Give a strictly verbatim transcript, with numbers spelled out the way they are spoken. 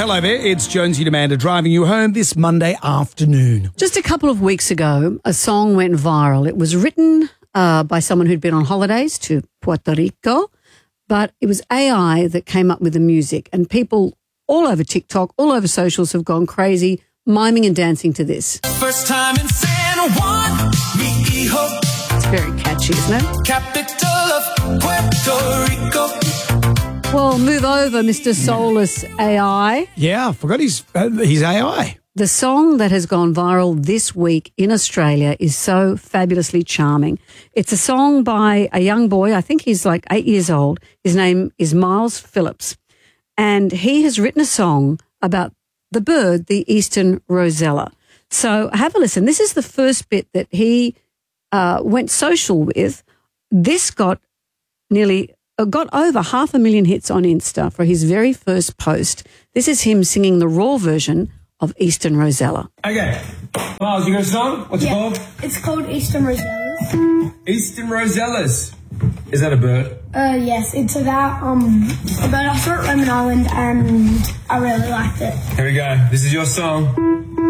Hello there, it's Jonesy and Amanda driving you home this Monday afternoon. Just a couple of weeks ago, a song went viral. It was written uh, by someone who'd been on holidays to Puerto Rico, but it was A I that came up with the music, and people all over TikTok, all over socials have gone crazy, miming and dancing to this. First time in San Juan, mi hijo. It's very catchy, isn't it? Capital of Puerto Rico. Well, move over, Mister Soulless A I. Yeah, I forgot he's, uh, he's A I. The song that has gone viral this week in Australia is so fabulously charming. It's a song by a young boy. I think he's like eight years old. His name is Miles Phillips. And he has written a song about the bird, the eastern rosella. So have a listen. This is the first bit that he uh, went social with. This got nearly uh, got over half a million hits on Insta for his very first post. This is him singing the raw version of Eastern Rosella. Okay. Miles, you got a song? What's yeah. it called? It's called Eastern Rosellas. Eastern Rosellas. Is that a bird? Uh, yes, it's about um about off at Roman Island, and I really liked it. Here we go. This is your song.